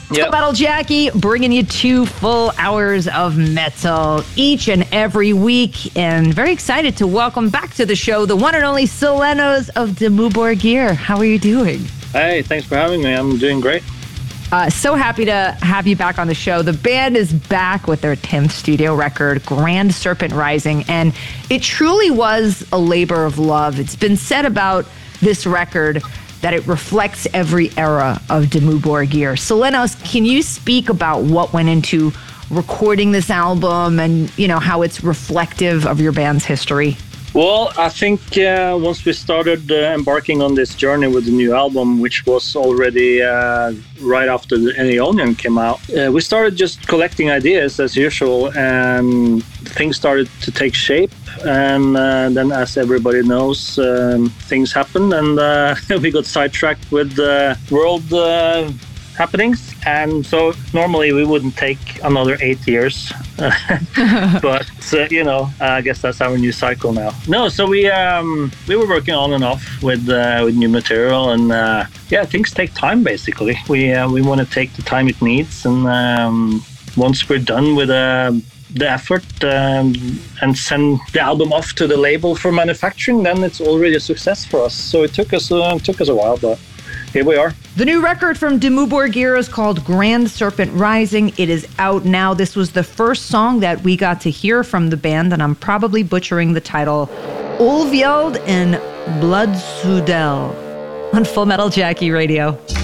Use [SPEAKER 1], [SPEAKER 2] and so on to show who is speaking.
[SPEAKER 1] Full Metal Jackie, bringing you 2 full hours of metal each and every week. And very excited to welcome back to the show the one and only Selenos of Dimmu Borgir. How are you doing?
[SPEAKER 2] Hey, thanks for having me. I'm doing great.
[SPEAKER 1] So happy to have you back on the show. The band is back with their 10th studio record, Grand Serpent Rising, and it truly was a labor of love. It's been said about this record that it reflects every era of Dimmu Borgir. Selenos, can you speak about what went into recording this album and, how it's reflective of your band's history?
[SPEAKER 2] Well, I think once we started embarking on this journey with the new album, which was already right after the Onion came out, we started just collecting ideas as usual, and things started to take shape. And then, as everybody knows, things happened, and we got sidetracked with world happenings. And so normally we wouldn't take another 8 years, but I guess that's our new cycle now. No, so we were working on and off with new material, and things take time. Basically, we want to take the time it needs, and once we're done with the effort and send the album off to the label for manufacturing, then it's already a success for us. So it took us a while, but here we are.
[SPEAKER 1] The new record from Dimmu Borgir is called Grand Serpent Rising. It is out now. This was the first song that we got to hear from the band, and I'm probably butchering the title, Ulvjeld and Bloodsudel on Full Metal Jackie Radio.